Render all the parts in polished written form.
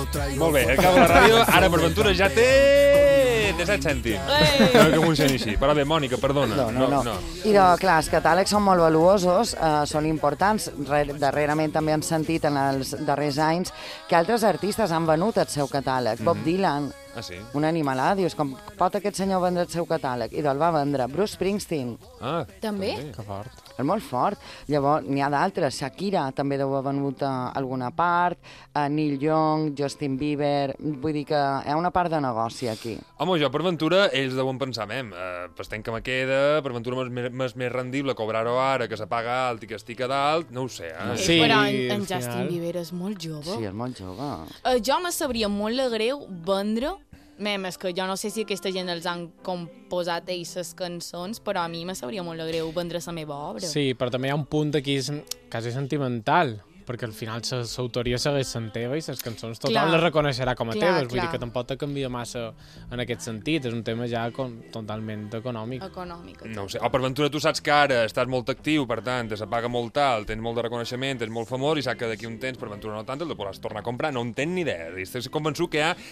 Molt bé, acaba la ràdio, ara per Ventura ja té 17 cèntims. No que funcioni així. Però bé, Mònica, perdona. No. I clar, els catàlegs són molt valuosos, són importants. Darrerament també hem sentit en els darrers anys que altres artistes han venut el seu catàleg. Bob Dylan, sí? un animalà, dius, com pot aquest senyor vendre el seu catàleg? I el va vendre. Bruce Springsteen. També? Que fort. És molt fort. Llavors, n'hi ha d'altres. Shakira també deu haver venut a alguna part, Neil Young, Justin Bieber... Vull dir que hi ha una part de negoci aquí. Home, jo per Ventura, ells deuen pensar, pues tenc que me queda, per Ventura m'és més rendible cobrar-ho ara, que s'apaga alt i que estic a dalt, no ho sé. Sí, però en Justin Bieber és molt jove. Sí, és molt jove. Jo me sabria molt de greu vendre. És que jo no sé si aquesta gent els han composat ells les cançons, però a mi me sabria molt de greu vendre la meva obra. Sí, però també hi ha un punt aquí quasi sentimental, perquè al final l'autoria segueix sent teva i les cançons tothom les reconeixerà com a teves, vull dir que tampoc te canvia massa en aquest sentit, és un tema ja totalment econòmic. No ho sé, per Ventura tu saps que ara estàs molt actiu, per tant, te s'apaga molt alt, tens molt de reconeixement, tens molt famós i saps que d'aquí un temps per Ventura no tant, el podràs tornar a comprar, no en tens ni idea. Estic convençut que hi ha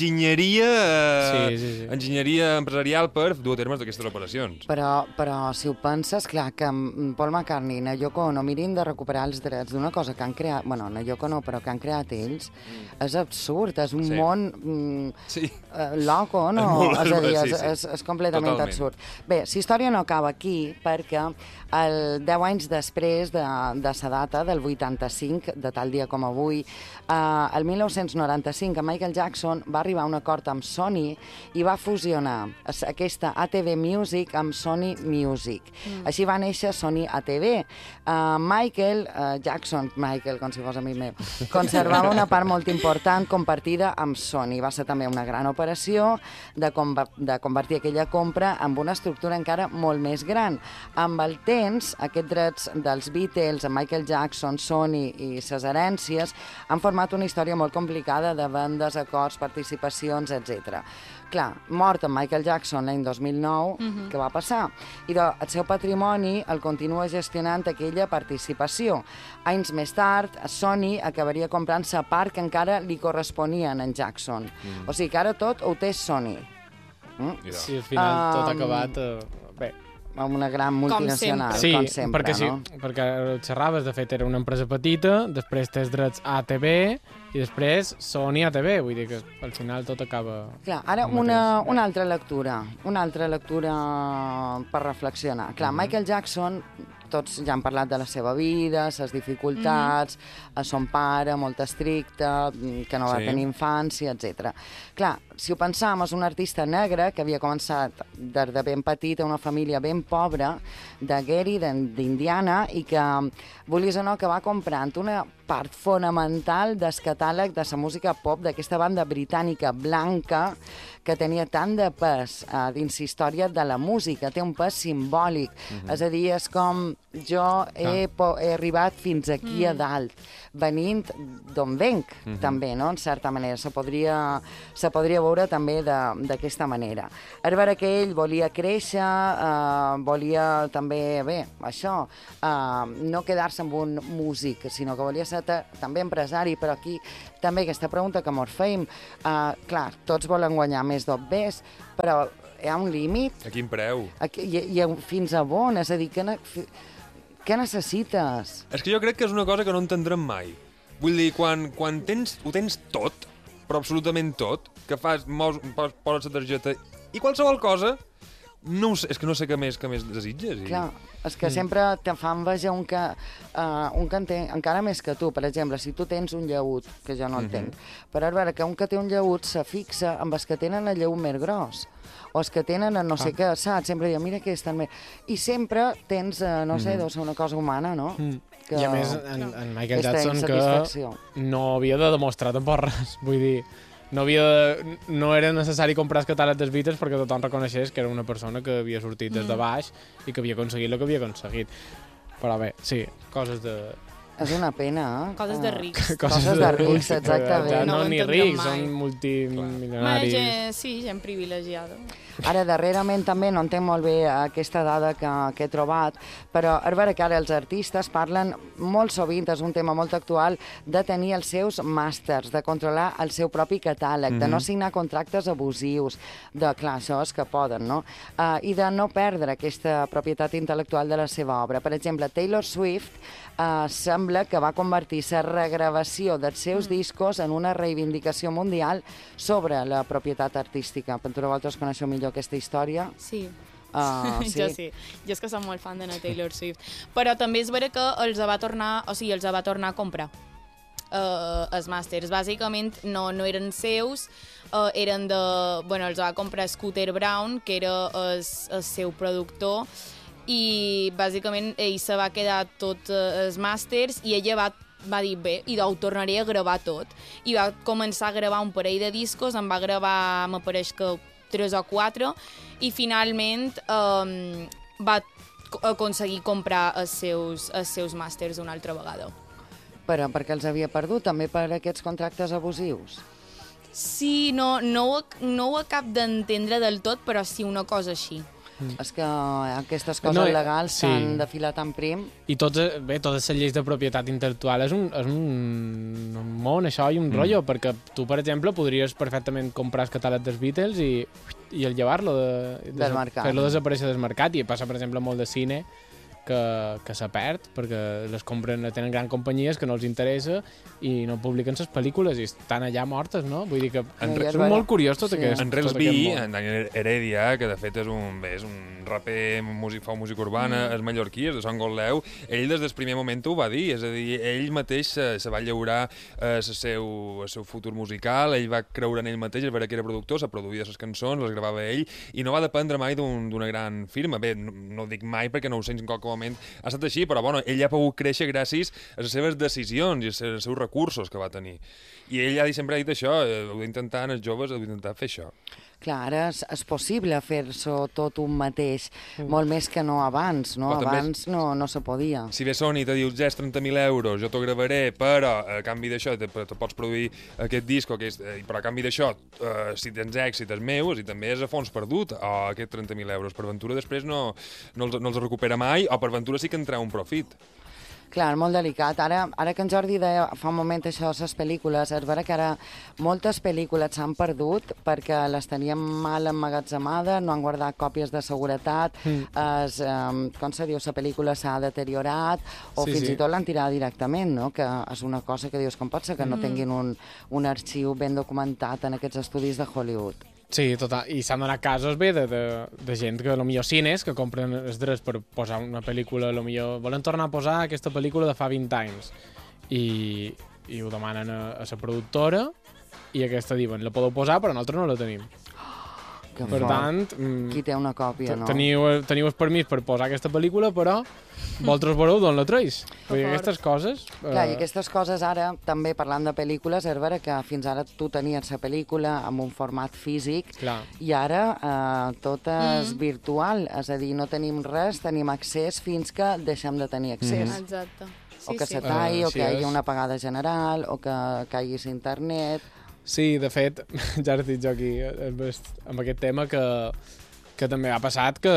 enginyeria empresarial per dur a termes d'aquestes operacions. Però si ho penses, clar, que Paul McCartney i Yoko Ono mirin de recuperar els drets d'una cosa que han creat, bueno, Yoko no, però que han creat ells, és absurd, és un món loco, no? És a dir, és completament absurd. Bé, la història no acaba aquí, perquè 10 anys després de la data, del 85, de tal dia com avui, el 1995, Michael Jackson va arribar a un acord amb Sony i va fusionar aquesta ATV Music amb Sony Music. Així va néixer Sony ATV. Michael Jackson, com si fos amic meu, conservava una part molt important compartida amb Sony. Va ser també una gran operació de convertir aquella compra en una estructura encara molt més gran. Amb el temps, aquests drets dels Beatles, Michael Jackson, Sony i ses herències han format una història molt complicada de vendes, acords, participacions, etc. Clar, mort en Michael Jackson l'any 2009, què va passar? I el seu patrimoni el continua gestionant aquella participació. Anys més tard, Sony acabaria comprant la part que encara li corresponia a en Jackson. O sigui que ara tot ho té Sony. Sí, al final tot ha acabat... Bé, amb una gran multinacional, com sempre, no? Perquè xerraves, de fet, era una empresa petita, després tens drets ATV i després Sony ATV, vull dir que al final tot acaba... Clar, ara una altra lectura per reflexionar. Clar, Michael Jackson, tots ja han parlat de la seva vida, les dificultats, son pare, molt estricte, que no va tenir infància, etc. Clar, si ho pensam, és un artista negre que havia començat des de ben petit a una família ben pobra de Gary, d'Indiana, i que, volies o no, que va comprant una part fonamental del catàleg de la música pop d'aquesta banda britànica blanca que tenia tant de pes dins la història de la música, té un pes simbòlic, és a dir, és com jo he arribat fins aquí a dalt, venint d'on venc, també, no?, en certa manera, se podria veure també d'aquesta manera. És vera que ell volia créixer, volia també, bé, això, no quedar-se amb un músic, sinó que volia ser també empresari, però aquí també aquesta pregunta que mos feim, clar, tots volen guanyar més d'obvés, però hi ha un límit. A quin preu? I fins a on? És a dir, què necessites? És que jo crec que és una cosa que no entendrem mai. Vull dir, quan ho tens tot, però absolutament tot, que poses la targeta i qualsevol cosa, no sé, és que no sé què més desitges. Clar, és que sempre te fa enveja un que en té encara més que tu. Per exemple, si tu tens un llaüt, que jo no el tenc, però és vera que un que té un llaüt se fixa amb els que tenen el llaüt més gros, o els que tenen no sé què, saps? Sempre diuen, mira que estan més... I sempre tens, no sé, deu ser una cosa humana, no? I a més, en Michael Jackson, que no havia de demostrar tampoc res, vull dir... No era necessari comprar els catàlegs dels Beatles perquè tothom reconeixés que era una persona que havia sortit des de baix i que havia aconseguit el que havia aconseguit. Però bé, sí, coses És una pena, eh? Coses de rics. Coses de rics, exactament. Ja No no ho ni entendríem rics, mai. són multimilionaris. Sí, gent privilegiada. Ara, darrerament també, no entenc molt bé aquesta dada que he trobat, però és vera que ara els artistes parlen molt sovint, és un tema molt actual, de tenir els seus màsters, de controlar el seu propi catàleg, de no signar contractes abusius, de, clar, això és que poden, no? I de no perdre aquesta propietat intel·lectual de la seva obra. Per exemple, Taylor Swift sembla que va convertir la regravació dels seus discos en una reivindicació mundial sobre la propietat artística. Però vosaltres coneixeu millor aquesta història? Sí. Sí. Jo sí. Jo és que soc molt fan de la Taylor Swift. Però també és vera que els va tornar a comprar. Els màsters. Bàsicament no eren seus, eren de... Bueno, els va comprar Scooter Braun, que era el seu productor, i bàsicament ell se va quedar tots els màsters i ella va dir, bé, i ho tornaré a gravar tot. I va començar a gravar un parell de discos, en va gravar, m'apareix que 3 o 4, i finalment va aconseguir comprar els seus màsters una altra vegada. Però perquè els havia perdut, també per aquests contractes abusius? Sí, no ho acab d'entendre del tot, però sí una cosa així. És que aquestes coses legals s'han de filar tan prim. I totes les lleis de propietat intel·lectual és un món, això, i un rotllo, perquè tu, per exemple, podries perfectament comprar el catàleg dels Beatles i el llevar-lo, fer-lo desaparèixer del mercat, i passa, per exemple, molt de cine, que se perd perquè les tenen grans companyies que no els interessa i no publiquen les pel·lícules i estan allà mortes, no? Vull dir que és molt curiós tot aquest món. En Relsby, en Daniel Heredia, que de fet és un raper, fa música urbana, és mallorquí, és de Sant Gotleu, ell des del primer moment ho va dir, és a dir, ell mateix se va llaurar el seu futur musical, ell va creure en ell mateix, és vera que era productor, se produïa les cançons, les gravava ell, i no va dependre mai d'una gran firma. Bé, no ho dic mai perquè no ho sé en qualsevol moment ha estat així, però bueno, ell ha pogut créixer gràcies a les seves decisions i als seus recursos que va tenir. I ell sempre ha dit això, heu d'intentar, els joves, heu d'intentar fer això. Clar, ara és possible fer-s'ho tot un mateix, molt més que no abans, no? Abans no se podia. Si ve Sony i te diu, Jess, 30.000 euros, jo t'ho gravaré, però a canvi d'això te pots produir aquest disc, però a canvi d'això, si tens èxit és meu, i també és a fons perdut, o aquests 30.000 euros. Per Ventura després no els recupera mai, o per Ventura sí que en treu un profit. Clar, molt delicat. Ara que en Jordi deia fa un moment això de les pel·lícules, és vera que ara moltes pel·lícules s'han perdut perquè les teníem mal emmagatzemades, no han guardat còpies de seguretat, com se diu, la pel·lícula s'ha deteriorat, o fins i tot l'han tirat directament, no? Que és una cosa que dius, com pot ser que no tinguin un arxiu ben documentat en aquests estudis de Hollywood? Sí, total. I s'han donat casos bé de gent que potser cines que compren els drets per posar una pel·lícula, potser volen tornar a posar aquesta pel·lícula de fa 20 anys i ho demanen a la productora i aquesta diuen, la podeu posar però nosaltres no la tenim. Per tant, qui té una còpia, no? Teniu el permís per posar aquesta pel·lícula, però vosaltres veureu d'on la treus. Aquestes coses... Clar, i aquestes coses ara, també parlant de pel·lícules, és vera que fins ara tu tenies la pel·lícula amb un format físic i ara tot és virtual, és a dir, no tenim res, tenim accés fins que deixem de tenir accés. Exacte. O que se talli, o que hi hagi una apagada general, o que caiguis a internet... Sí, de fet, ja has dit jo aquí, amb aquest tema, que també ha passat que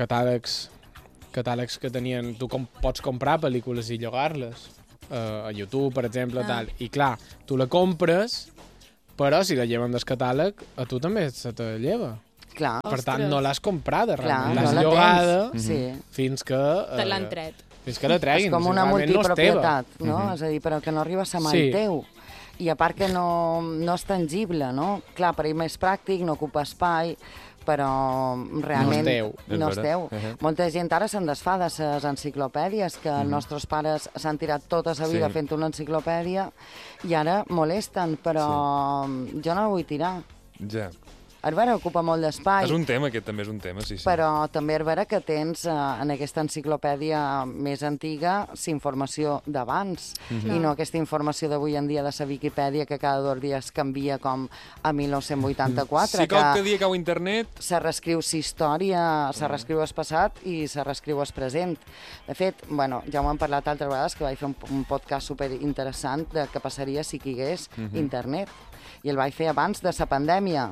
catàlegs que tenien... Tu pots comprar pel·lícules i llogar-les, a YouTube, per exemple, tal. I clar, tu la compres, però si la lleven del catàleg, a tu també se te lleva. Clar. Per tant, no l'has comprada, realment. L'has llogada fins que... Te l'han tret. Fins que la treguin. És com una multipropietat, no? És a dir, però que no arriba a ser mai teu. I a part que no és tangible, no? Clar, per ell més pràctic, no ocupa espai, però realment no és teu. Molta gent ara se'n desfà de les enciclopèdies, que els nostres pares s'han tirat tota la vida fent una enciclopèdia i ara molesten, però jo no la vull tirar. Ja. És vera, ocupa molt d'espai. És un tema, aquest també és un tema, sí. Però també és vera que tens en aquesta enciclopèdia més antiga informació d'abans i no aquesta informació d'avui en dia de la Viquipèdia que cada 2 dies canvia com a 1984. Sí, qualque dia cau internet... Se reescriu la història, se reescriu el passat i se reescriu el present. De fet, bueno, ja ho hem parlat altres vegades, que vaig fer un podcast superinteressant de què passaria si hi hagués internet. I el vaig fer abans de la pandèmia.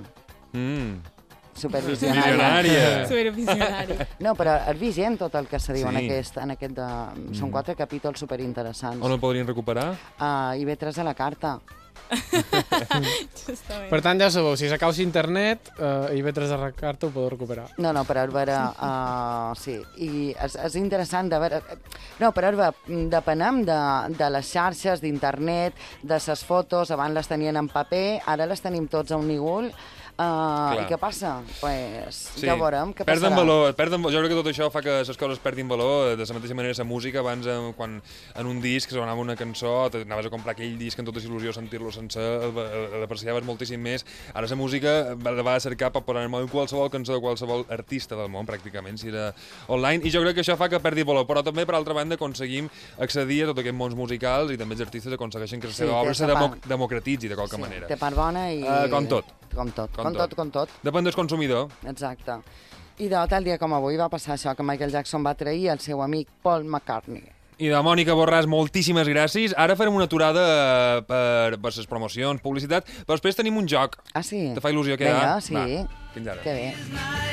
Supervisionària. Supervisionària. No, però és vigent tot el que se diu en aquest són 4 capítols superinteressants. On el podrien recuperar? A IB3 a la carta. Per tant, ja sabeu, si s'acau internet, IB3 a la carta ho podeu recuperar. No, però és vera... sí, i és interessant de veure... No, però és vera, depenem de les xarxes, d'internet, de les fotos, abans les tenien en paper, ara les tenim tots a un nígol. I què passa? Pues ja veurem què passarà. Jo crec que tot això fa que les coses perdin valor. De la mateixa manera, la música, abans, quan en un disc sonava una cançó, anaves a comprar aquell disc amb tota il·lusió, sentir-lo sencer, l'apreciaves moltíssim més. Ara la música la va cercar per posar en qualsevol cançó de qualsevol artista del món, pràcticament, si era online, i jo crec que això fa que perdi valor. Però també, per altra banda, aconseguim accedir a tots aquests mons musicals i també els artistes aconsegueixen que la seva obra se democratitzi de qualque manera. Té part bona i... Com tot. Com tot. Depèn del consumidor. Exacte. I de tal dia com avui va passar això, que Michael Jackson va trair el seu amic Paul McCartney. I de Mònica Borràs, moltíssimes gràcies. Ara farem una aturada per les promocions, publicitat, però després tenim un joc. Ah, sí? Te fa il·lusió quedar? Vinga, sí. Va, fins ara. Que bé.